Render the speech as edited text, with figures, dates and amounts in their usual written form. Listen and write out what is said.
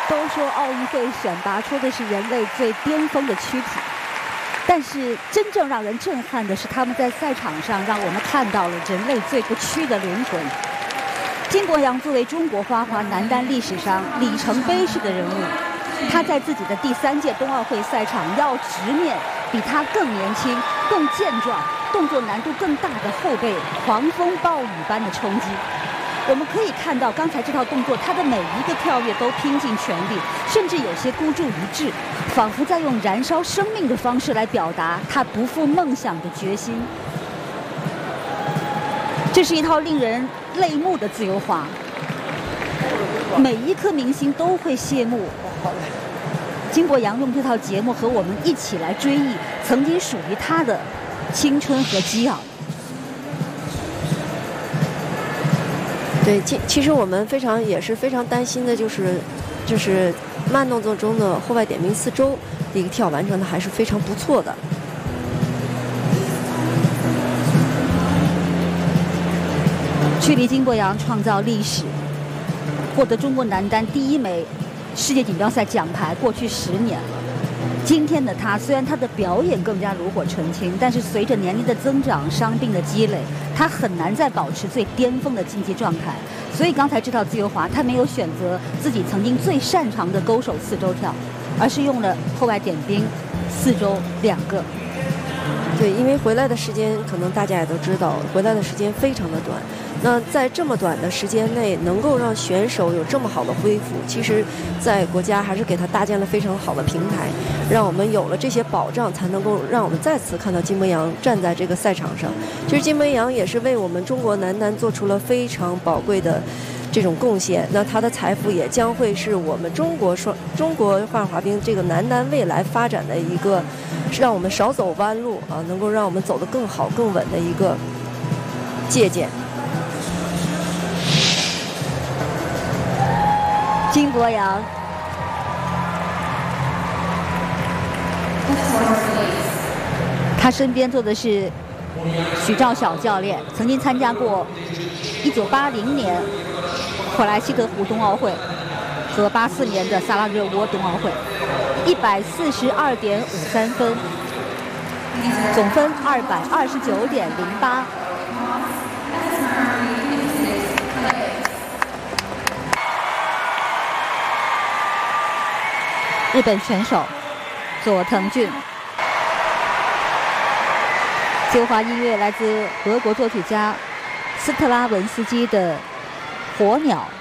都说奥运会选拔出的是人类最巅峰的躯体，但是真正让人震撼的是，他们在赛场上让我们看到了人类最不屈的灵魂。金博洋作为中国花滑男单历史上里程碑式的人物，他在自己的第3届冬奥会赛场要直面比他更年轻、更健壮、动作难度更大的后辈狂风暴雨般的冲击。我们可以看到，刚才这套动作，他的每一个跳跃都拼尽全力，甚至有些孤注一掷，仿佛在用燃烧生命的方式来表达他不负梦想的决心。这是一套令人泪目的自由滑，每一颗明星都会谢幕。金博洋用这套节目和我们一起来追忆曾经属于他的青春和激昂。 对，其实我们也是非常担心的，就是慢动作中的后外点冰4周的一个跳完成的还是非常不错的。 距离金博洋创造历史，获得中国男单第1枚世界锦标赛奖牌，过去10年了。今天的他，虽然他的表演更加炉火纯青，但是随着年龄的增长、伤病的积累，他很难再保持最巅峰的竞技状态。所以刚才这套自由滑，他没有选择自己曾经最擅长的勾手4周跳，而是用了后外点冰4周2个。 对，因为回来的时间可能大家也都知道，回来的时间非常的短。那在这么短的时间内，能够让选手有这么好的恢复，其实，在国家还是给他搭建了非常好的平台，让我们有了这些保障，才能够让我们再次看到金博洋站在这个赛场上。其实金博洋也是为我们中国男单做出了非常宝贵的这种贡献，那他的财富也将会是我们中国花滑冰这个男单未来发展的一个，是让我们少走弯路啊，能够让我们走得更好更稳的一个借鉴。 金博洋，他身边坐的是许兆晓教练，曾经参加过1980年克莱西德湖冬奥会和84年的萨拉热窝冬奥会，142.53分，总分229.08。日本选手佐藤俊，自由滑音乐来自俄国作曲家斯特拉文斯基的《火鸟》。